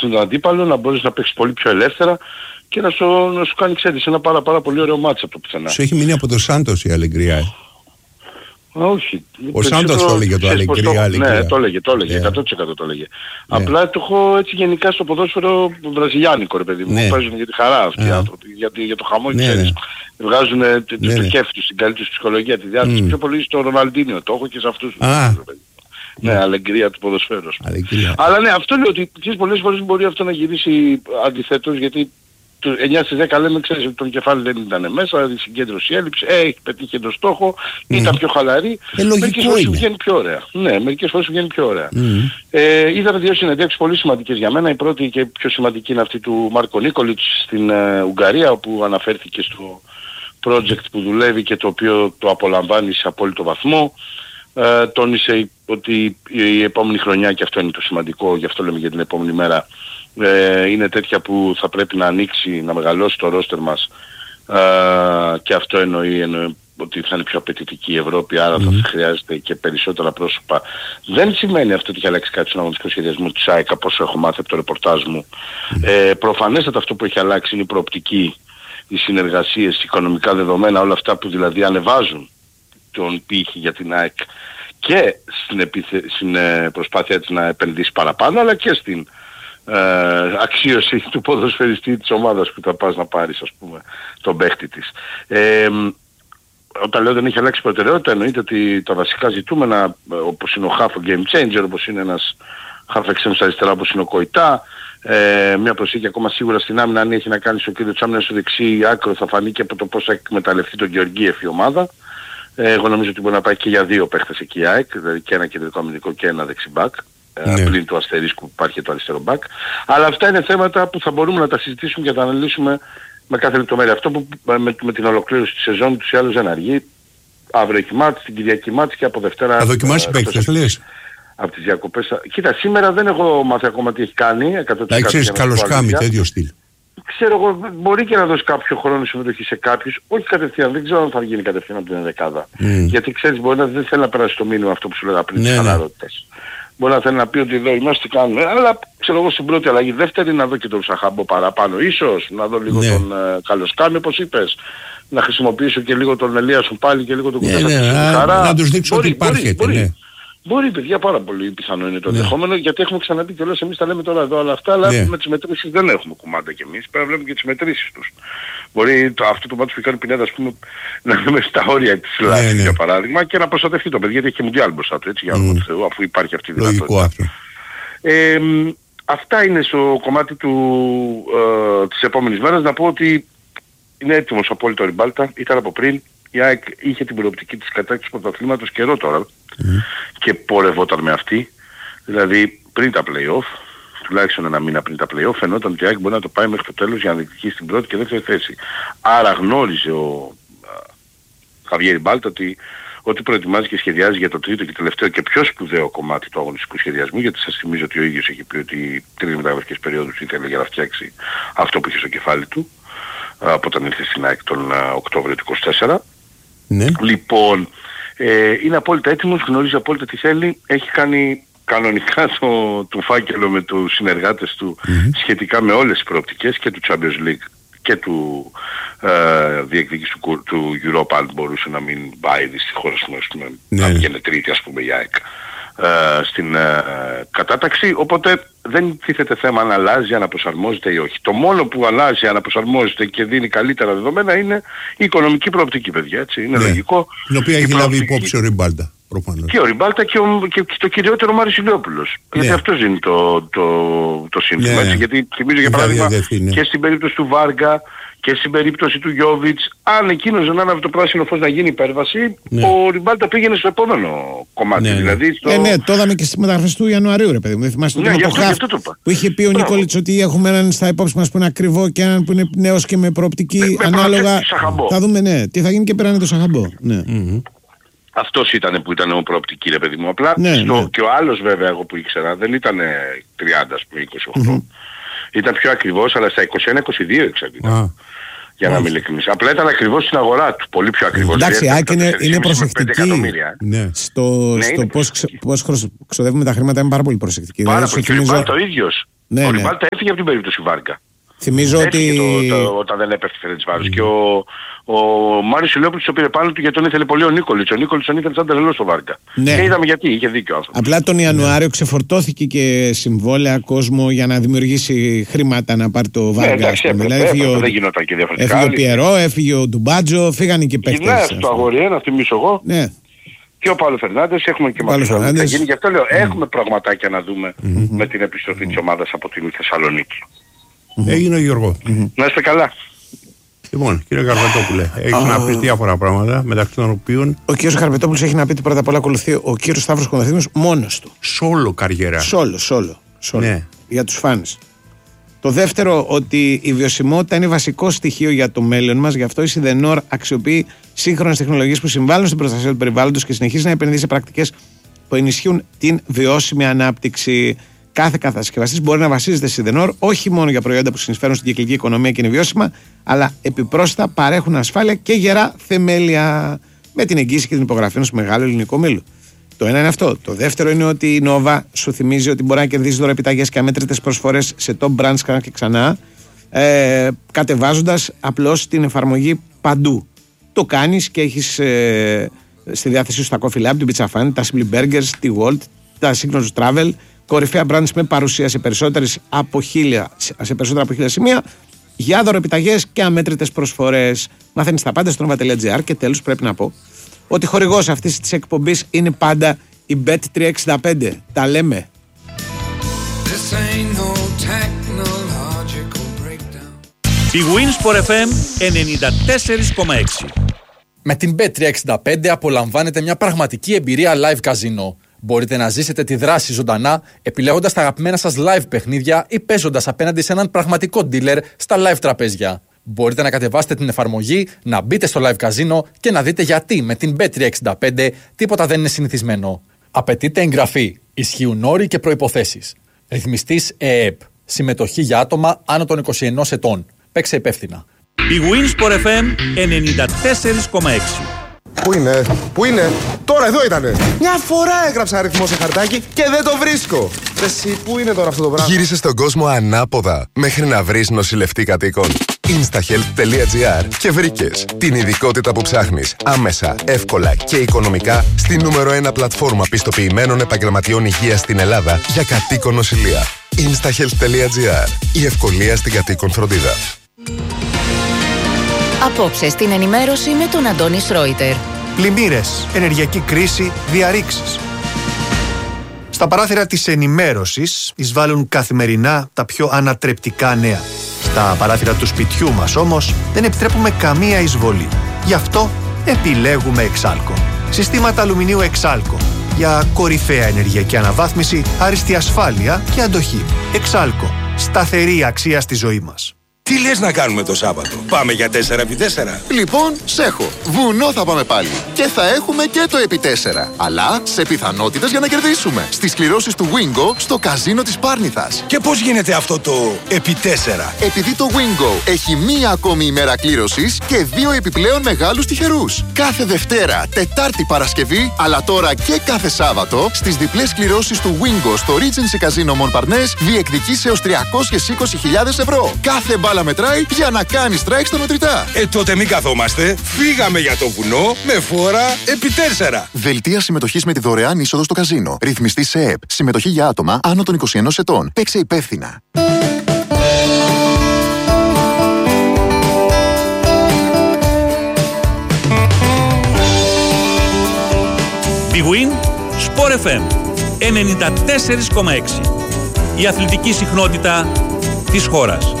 με τον αντίπαλο, να μπορείς να παίξεις πολύ πιο ελεύθερα και να σου κάνει, ξέρεις, ένα πάρα πολύ ωραίο μάτς από το πουθενά. Σου έχει μείνει από το Σάντος η αλεγκρία. Όχι. Ο Σάντος το έλεγε το αλεγκρία. Ναι, το έλεγε, 100% το έλεγε. Απλά το έχω έτσι γενικά στο ποδόσφαιρο βραζιλιάνικο, ρε παιδί μου. Παίζουν για τη χαρά αυτοί οι άνθρωποι, για το χαμό, ξέρεις. Βγάζουν το κέφι τους, την καλή τους ψυχολογία, τη διάθεση. Πιο πολύ στο Ροναλντίνιο, το έχω και σε αυτούς. Ναι, αλεγκρία του ποδοσφαίρου. Αλλά ναι, αυτό λέω ότι πολλές φορές μπορεί αυτό να γυρίσει αντιθέτως, γιατί 9 στις 10 λέμε, ξέρεις, ότι το κεφάλι δεν ήταν μέσα, η συγκέντρωση έλειψε, έχει πετύχει τον στόχο, ήταν πιο χαλαρή. Μερικές φορές βγαίνει πιο ωραία. Ναι, μερικές φορές βγαίνει πιο ωραία. Είδαμε δύο συνεντεύξεις πολύ σημαντικές για μένα. Η πρώτη και πιο σημαντική είναι αυτή του Μάρκο Νίκολιτς στην Ουγγαρία, όπου αναφέρθηκε στο project που δουλεύει και το οποίο το απολαμβάνει σε απόλυτο βαθμό. Τόνισε ότι η επόμενη χρονιά, και αυτό είναι το σημαντικό, γι' αυτό λέμε για την επόμενη μέρα, είναι τέτοια που θα πρέπει να ανοίξει, να μεγαλώσει το ρόστερ μας, και αυτό εννοεί ότι θα είναι πιο απαιτητική η Ευρώπη, άρα θα χρειάζεται και περισσότερα πρόσωπα. Δεν σημαίνει αυτό ότι έχει αλλάξει κάτι στον αγωνιστικό σχεδιασμό της ΑΕΚ, όπως έχω μάθει από το ρεπορτάζ μου. Προφανέστατα αυτό που έχει αλλάξει είναι η προοπτική, οι συνεργασίες, οι οικονομικά δεδομένα, όλα αυτά που δηλαδή ανεβάζουν τον πύχη για την ΑΕΚ και στην προσπάθεια της να επενδύσει παραπάνω, αλλά και στην αξίωση του ποδοσφαιριστή της ομάδας που θα πας να πάρεις, ας πούμε, τον παίχτη της. Όταν λέω δεν έχει αλλάξει προτεραιότητα, εννοείται ότι τα βασικά ζητούμενα, όπως είναι ο Χάφο game changer, όπως είναι ένας Χάφο εξέμψης αριστερά, όπως είναι ο Κοϊτά, μια προσήκη ακόμα σίγουρα στην άμυνα, αν έχει να κάνει στο κύριο της άμυνας στο δεξί άκρο, θα φανεί και από το πώς θα εκμεταλλευτεί τον Γεωργίεφ η ομάδα. Εγώ νομίζω ότι μπορεί να πάει και για δύο παίχτες εκεί η ΑΕΚ, δηλαδή και ένα κεντρικό αμυντικό και ένα δεξιμπάκ. Πλην του αστερίσκου που υπάρχει το αριστερό μπακ. Αλλά αυτά είναι θέματα που θα μπορούμε να τα συζητήσουμε και να τα αναλύσουμε με κάθε λεπτομέρεια. Αυτό που με την ολοκλήρωση της σεζόν τους ή άλλους δεν αργεί. Αύριο έχει μάτς, την Κυριακή μάτς και από Δευτέρα... Θα δοκιμάσει παίκτες, λες. Από τις διακοπές... Κοίτα, σήμερα δεν έχω μάθει ακόμα τι έχει κάνει. Τα ξέρεις, καλοσκάμι, τέτοιο στυλ. Ξέρω εγώ, μπορεί και να δώσει κάποιο χρόνο συμμετοχή σε κάποιους, όχι κατευθείαν, δεν ξέρω αν θα γίνει κατευθείαν από την ενδεκάδα. Γιατί ξέρεις, μπορεί να δεν θέλει να περάσει το μήνυμα αυτό που σου λέγα πριν, τις χαλαρότητες. Μπορεί να θέλει να πει ότι εδώ είμαστε, κάνουμε, αλλά ξέρω εγώ στην πρώτη αλλαγή, δεύτερη να δω και τον Σαχαμπό παραπάνω, ίσως να δω λίγο τον Καλοσκάμι, όπως είπες, να χρησιμοποιήσω και λίγο τον Ελίασον πάλι και λίγο τον Κουτάστα. Να τους δείξω ότι υπάρχει. Μπορεί, παιδιά, πάρα πολύ πιθανό είναι το ενδεχόμενο, γιατί έχουμε ξαναπεί κιόλας, εμείς τα λέμε τώρα εδώ όλα αυτά, αλλά με τις μετρήσεις δεν έχουμε κουμάντα κι εμείς, πρέπει να βλέπουμε και τις μετρήσεις τους. Μπορεί αυτό το μάτι που κάνει Πινέδα, ας πούμε, να δούμε στα όρια της Ελλάδας, για παράδειγμα, και να προστατευτεί το παιδί, γιατί έχει και Μουντιάλ μπροστά του, έτσι, για όνομα του Θεού, αφού υπάρχει αυτή η δυνατότητα. Αυτά είναι στο κομμάτι της επόμενης μέρας. Να πω ότι είναι έτοιμος απόλυτο Ριμπάλτα, ήταν από πριν. Η ΑΕΚ είχε την προοπτική της κατάκτησης του πρωταθλήματος καιρό τώρα και πορευόταν με αυτή. Δηλαδή πριν τα play-off, τουλάχιστον ένα μήνα πριν τα play-off, φαινόταν ότι η ΑΕΚ μπορεί να το πάει μέχρι το τέλος για να διεκδικήσει την πρώτη και δεύτερη θέση. Άρα γνώριζε ο Χαβιέρ Ριμπάλτα ότι προετοιμάζει και σχεδιάζει για το τρίτο και τελευταίο και πιο σπουδαίο κομμάτι του αγωνιστικού σχεδιασμού, γιατί σας θυμίζω ότι ο ίδιος έχει πει ότι 3 μεταγραφικές περιόδους ήθελε για να φτιάξει αυτό που είχε στο κεφάλι του από όταν ήρθε στην ΑΕΚ τον Οκτώβριο του 24. Λοιπόν, είναι απόλυτα έτοιμος, γνωρίζει απόλυτα τι θέλει, έχει κάνει κανονικά το φάκελο με τους συνεργάτες του σχετικά με όλες τις προοπτικές και του Champions League και του διεκδίκηση του Europa, αν μπορούσε να μην πάει δυστυχώς, να βγαίνει τρίτη, ας πούμε, η ΑΕΚ στην κατάταξη, οπότε δεν τίθεται θέμα αν αλλάζει, αν αποσαρμόζεται ή όχι. Το μόνο που αλλάζει, αν αποσαρμόζεται και δίνει καλύτερα δεδομένα είναι η οικονομική προοπτική, παιδιά, έτσι, είναι λογικό. Την οποία έχει λάβει υπόψη ο Ριμπάλτα, προφανώς. Και ο Ριμπάλτα και το κυριότερο Μάρης Ηλιόπουλος. Γιατί αυτό είναι το σύνθημα, έτσι, γιατί θυμίζω για παράδειγμα και στην περίπτωση του Βάργα και στην περίπτωση του Γιόβιτς, αν εκείνος δεν άναβε το πράσινο φως να γίνει υπέρβαση, ο Ριμπάλτα πήγαινε στο επόμενο κομμάτι. Δηλαδή το είδαμε και στις μεταγραφές του Ιανουαρίου, ρε παιδί μου. Δεν θυμάστε που είχε πει ο Νίκολιτς ότι έχουμε έναν στα υπόψη μας που είναι ακριβό και έναν που είναι νέος και με προοπτική ανάλογα. Θα δούμε, τι θα γίνει και πέρανε το Σαχαμπό. Αυτός ήταν που ήταν ο προοπτική, ρε παιδί μου. Απλά και ο άλλος βέβαια εγώ που ήξερα δεν ήταν 30, ας πούμε, 28. Ήταν πιο ακριβώς, αλλά στα 21-22 εξαρτητά. Για να μην ειλικρινείς. Απλά ήταν ακριβώς στην αγορά του. Πολύ πιο ακριβώς. Εντάξει, είναι προσεκτική. Στο πώς ξοδεύουμε τα χρήματα, είναι πάρα πολύ προσεκτική. Πάρα πολύ. Και ο Ριμπάλτα ο ίδιος. Ο Ριμπάλτα έφυγε από την περίπτωση Βάρκα. Θυμίζω ότι... όταν δεν έπεφτε Φερεντσβάρος. Και ο Μάριος Σιλόπουλος το πήρε πάνω του γιατί τον ήθελε πολύ ο Νίκολιτς. Ο Νίκολιτς τον ήθελε σαν τελελός στο Βάρκα. Ναι. Και είδαμε γιατί, είχε δίκιο ο άνθρωπος. Απλά τον Ιανουάριο ξεφορτώθηκε και συμβόλαια κόσμο για να δημιουργήσει χρήματα να πάρει το Βάρκα. Δεν γινόταν και διαφορετικά. Έφυγε ο Πιερό, έφυγε ο Ντουμπάτζο, φύγανε και παίκτες. Γυρνάει στο αγόρι, να θυμίσω εγώ. Ναι. Και ο Παύλο Φερνάντες, έχουμε και Μαξιμιλιάνο. Γι' αυτό λέω, έχουμε πραγματάκια να δούμε με την επιστροφή της ομάδας από την Θεσσαλονίκη. Έγινε ο Γιώργο. Να είστε καλά. Λοιπόν, κύριε Καρπετόπουλε, έχει να πει διάφορα πράγματα, μεταξύ των οποίων... Ο κύριος Καρπετόπουλος έχει να πει ότι πρώτα απ' όλα ακολουθεί ο κύριος Σταύρος Κονδαθήμιος μόνος του. Σόλο καριέρα. Σόλο. Ναι. Για τους φάνες. Το δεύτερο, ότι η βιωσιμότητα είναι βασικό στοιχείο για το μέλλον μας, γι' αυτό η Σιδενόρ αξιοποιεί σύγχρονες τεχνολογίες που συμβάλλουν στην προστασία του περιβάλλοντος και συνεχίζει να επενδύει σε πρακτικές που ενισχύουν την βιώσιμη ανάπτυξη. Κάθε κατασκευαστής μπορεί να βασίζεται στη Σιδενόρ όχι μόνο για προϊόντα που συνεισφέρουν στην κυκλική οικονομία και είναι βιώσιμα, αλλά επιπρόσθετα παρέχουν ασφάλεια και γερά θεμέλια με την εγγύηση και την υπογραφή ενός μεγάλου ελληνικού ομίλου. Το ένα είναι αυτό. Το δεύτερο είναι ότι η Nova σου θυμίζει ότι μπορεί να κερδίσει δωρεπιταγές και αμέτρητες προσφορές σε top brands ξανά και ξανά, κατεβάζοντας απλώς την εφαρμογή παντού. Το κάνεις και έχεις στη διάθεσή σου τα Coffee Lab, την Pizza Fan, τα Simply Burgers, τη Walt, τα Signature Travel, κορυφαία brands με παρουσία σε περισσότερα από 1000 σημεία, για δωρεπιταγές και αμέτρητες προσφορές. Μαθαίνεις τα πάντα στο nova.gr. Και τέλος πρέπει να πω ότι χορηγός αυτής της εκπομπής είναι πάντα η Bet365. Τα λέμε. Η Winsport FM 94,6. Με την Bet365 απολαμβάνετε μια πραγματική εμπειρία live καζίνο. Μπορείτε να ζήσετε τη δράση ζωντανά, επιλέγοντας τα αγαπημένα σας live παιχνίδια ή παίζοντας απέναντι σε έναν πραγματικό dealer στα live τραπέζια. Μπορείτε να κατεβάσετε την εφαρμογή, να μπείτε στο live καζίνο και να δείτε γιατί με την Bet365 τίποτα δεν είναι συνηθισμένο. Απαιτείται εγγραφή. Ισχύουν όροι και προϋποθέσεις. Ρυθμιστής ΕΕΠ. Συμμετοχή για άτομα άνω των 21 ετών. Παίξε υπεύθυνα. Η Winsport FM 94,6. Πού είναι, τώρα εδώ ήτανε. Μια φορά έγραψα αριθμό σε χαρτάκι και δεν το βρίσκω. Εσύ, πού είναι τώρα αυτό το πράγμα. Γύρισε στον κόσμο ανάποδα μέχρι να βρεις νοσηλευτή κατοίκων. Instahealth.gr και βρήκες την ειδικότητα που ψάχνεις άμεσα, εύκολα και οικονομικά στη νούμερο 1 πλατφόρμα πιστοποιημένων επαγγελματιών υγείας στην Ελλάδα για κατοίκον νοσηλεία. Instahealth.gr. Η ευκολία στην κατοίκον φροντίδα. Απόψε στην ενημέρωση με τον Αντώνη Σρόιτερ. Πλημμύρες, ενεργειακή κρίση, διαρρήξεις. Στα παράθυρα της ενημέρωσης εισβάλλουν καθημερινά τα πιο ανατρεπτικά νέα. Στα παράθυρα του σπιτιού μας όμως δεν επιτρέπουμε καμία εισβολή. Γι' αυτό επιλέγουμε Εξάλκο. Συστήματα αλουμινίου Εξάλκο. Για κορυφαία ενεργειακή αναβάθμιση, άριστη ασφάλεια και αντοχή. Εξάλκο. Σταθερή αξία στη ζωή μας. Τι λες να κάνουμε το Σάββατο? Πάμε για 4x4. Λοιπόν, σέχω. Βουνό θα πάμε πάλι. Και θα έχουμε και το επί 4. Αλλά σε πιθανότητες για να κερδίσουμε. Στις κληρώσεις του Wingo στο καζίνο της Πάρνηθας. Και πώς γίνεται αυτό το επί 4? Επειδή το Wingo έχει μία ακόμη ημέρα κλήρωσης και 2 επιπλέον μεγάλους τυχερούς. Κάθε Δευτέρα, Τετάρτη, Παρασκευή, αλλά τώρα και κάθε Σάββατο, στις διπλές κληρώσεις του Wingo στο Regency Casino Montparnasse διεκδικείς έως 320.000 ευρώ. Κάθε μπάλα μετράει για να κάνει strike στα μετρητά. Τότε μην καθόμαστε. Φύγαμε για το βουνό με φόρα επί 4. Δελτία συμμετοχής με τη δωρεάν είσοδο στο καζίνο. Ρυθμιστή σε ΕΕΠ. Συμμετοχή για άτομα άνω των 21 ετών. Παίξε υπεύθυνα. Big Win Sport FM 94,6. Η αθλητική συχνότητα της χώρας.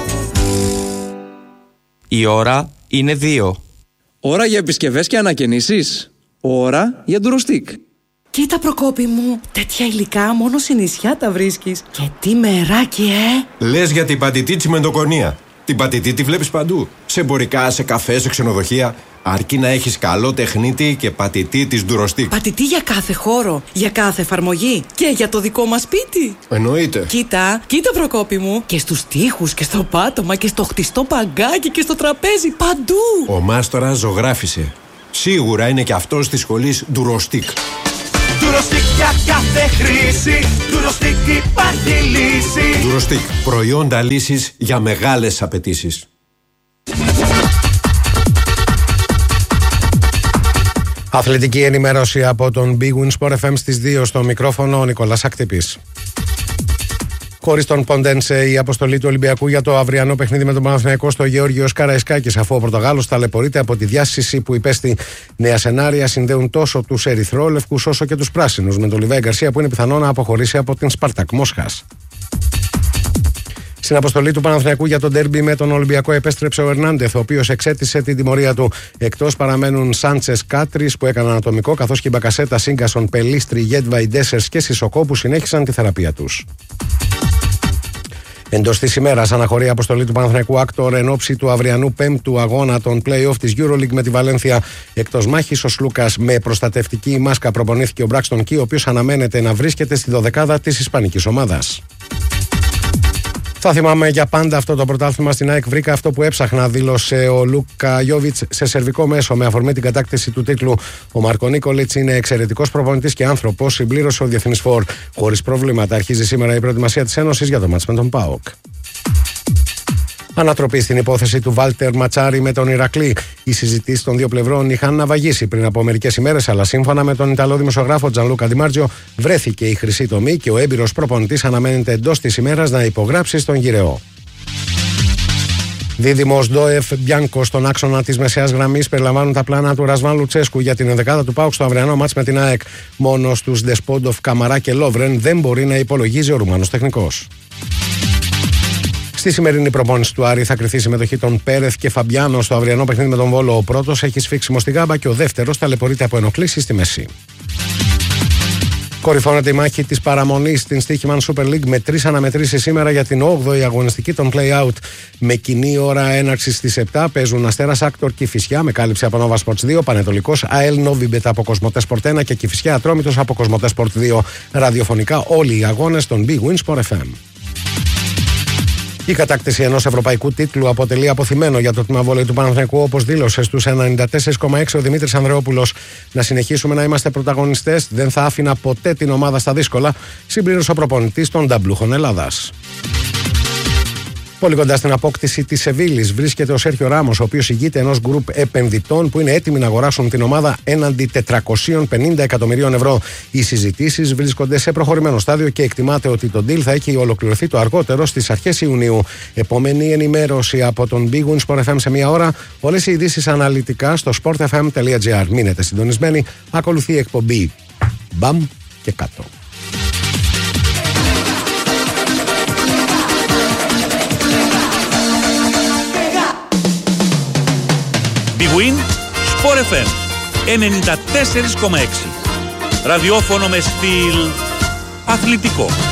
Η ώρα είναι 2. Ώρα για επισκευές και ανακαινήσεις. Ώρα για ντουροστίκ. Κοίτα Προκόπη μου, τέτοια υλικά μόνο σε νησιά τα βρίσκεις. Και τι μεράκι, Λες για την πατητή τσιμεντοκονία. Την πατητή τη βλέπεις παντού. Σε εμπορικά, σε καφέ, σε ξενοδοχεία. Αρκεί να έχεις καλό τεχνίτη και πατητή της ντουροστίκ. Πατητή για κάθε χώρο, για κάθε εφαρμογή και για το δικό μας σπίτι. Εννοείται. Κοίτα Προκόπη μου. Και στους τοίχους και στο πάτωμα και στο χτιστό παγκάκι και στο τραπέζι, παντού. Ο μάστορας ζωγράφισε. Σίγουρα είναι και αυτός της σχολής ντουροστίκ. Ντουροστικ για κάθε χρήση. Ντουροστικ υπάρχει λύση. Ντουροστικ, προϊόντα λύσης για μεγάλες απαιτήσεις. Αθλητική ενημέρωση από τον Big Win Sport FM στις 2. Στο μικρόφωνο ο Νικόλας Ακτυπής. Χωρίς τον Ποντένσε, η αποστολή του Ολυμπιακού για το αυριανό παιχνίδι με τον Παναθηναϊκό στο Γεώργιος Καραϊσκάκης, αφού ο Πορτογάλος ταλαιπωρείται από τη διάσηση που υπέστη. Νέα σενάρια συνδέουν τόσο τους ερυθρόλευκους όσο και τους πράσινους, με τον Λιβάη Γκαρσία που είναι πιθανό να αποχωρήσει από την Σπαρτακ Μόσχας. Στην αποστολή του Παναθηναϊκού για τον ντέρμπι με τον Ολυμπιακό επέστρεψε ο Ερνάντεθ, ο οποίος εξέτησε την τιμωρία του. Εκτός παραμένουν Σάντσες, Κάτρις που έκαναν ατομικό, καθώς και η Μπακασέτα, Σίγκασον, Πελίστρι, Γέντβαϊ, Ντέσσερς και Σισοκό που συνέχισαν τη θεραπεία τους. Εντός της ημέρας αναχωρεί η αποστολή του Παναθηναϊκού Άκτορ εν ώψη του αυριανού 5ου αγώνα των play-off της EuroLeague με τη Βαλένθια. Εκτός μάχης, ο Σλούκας με προστατευτική μάσκα προπονήθηκε ο Μπράξτον Κι, ο οποίος αναμένεται να βρίσκεται στη δωδεκάδα της ισπανικής ομάδας. Θα θυμάμαι για πάντα αυτό το πρωτάθλημα στην ΑΕΚ. Βρήκα αυτό που έψαχνα, δήλωσε ο Λούκα Γιόβιτς σε σερβικό μέσο με αφορμή την κατάκτηση του τίτλου. Ο Μάρκο Νίκολιτς είναι εξαιρετικός προπονητής και άνθρωπος, συμπλήρωσε ο διεθνής φορ. Χωρίς προβλήματα αρχίζει σήμερα η προετοιμασία της Ένωσης για το μάτς με τον ΠΑΟΚ. Ανατροπή στην υπόθεση του Βάλτερ Ματσάρη με τον Ηρακλή. Οι συζητήσεις των δύο πλευρών είχαν ναυαγίσει πριν από μερικές ημέρες, αλλά σύμφωνα με τον Ιταλό δημοσιογράφο Τζανλούκα Ντιμάρτζιο, βρέθηκε η χρυσή τομή και ο έμπειρος προπονητής αναμένεται εντός της ημέρας να υπογράψει στον γυρεό. Δίδυμος Ντόεφ Μπιάνκο στον άξονα της μεσαίας γραμμής περιλαμβάνουν τα πλάνα του Ρασβάν Λουτσέσκου για την ενδεκάδα του ΠΑΟΚ στο αυριανό μάτς με την ΑΕΚ. Μόνο στους Ντεσπόντοφ, Καμαρά και Λόβρεν δεν μπορεί να υπολογίζει ο Ρουμάνος τεχνικός. Στη σημερινή προπόνηση του Άρη θα κριθεί η συμμετοχή των Πέρεθ και Φαμπιάνο στο αυριανό παιχνίδι με τον Βόλο. Ο πρώτος έχει σφίξιμο στη γάμπα και ο δεύτερος ταλαιπωρείται από ενοχλήσεις στη μέση. Κορυφώνεται η μάχη της παραμονής στην Στίχημαν Super League με 3 αναμετρήσεις σήμερα για την 8η αγωνιστική των play-out. Με κοινή ώρα έναρξης στις 7 παίζουν Αστέρας Άκτορ Κηφισιά με κάλυψη από Nova Sports 2, Πανετολικός ΑΕΛ Νόβιμπετ από Κοσμοτέ Sport 1 και Κηφισιά Ατρόμητος από Κοσμοτέ Sport 2. Ραδιοφωνικά όλοι οι αγώνες των Big Win Sport FM. Η κατάκτηση ενός ευρωπαϊκού τίτλου αποτελεί αποθυμένο για το τμήμα βόλεϊ του Παναθηναϊκού, όπως δήλωσε στους 94,6 ο Δημήτρης Ανδρεόπουλος. Να συνεχίσουμε να είμαστε πρωταγωνιστές, δεν θα άφηνα ποτέ την ομάδα στα δύσκολα, συμπλήρωσε ο προπονητής των Νταμπλούχων Ελλάδας. Πολύ κοντά στην απόκτηση της Σεβίλης βρίσκεται ο Σέρχιο Ράμος, ο οποίος ηγείται ενός γκρουπ επενδυτών που είναι έτοιμοι να αγοράσουν την ομάδα έναντι 450 εκατομμυρίων ευρώ. Οι συζητήσεις βρίσκονται σε προχωρημένο στάδιο και εκτιμάται ότι το deal θα έχει ολοκληρωθεί το αργότερο στις αρχές Ιουνίου. Επόμενη ενημέρωση από τον Big Win Sport FM σε μία ώρα. Όλες οι ειδήσεις αναλυτικά στο sportfm.gr. Μείνετε συντονισμένοι. Ακολουθεί η εκπομπή Μπαμ και κάτω. Big Win Sport FM 94,6. Ραδιόφωνο με στυλ αθλητικό.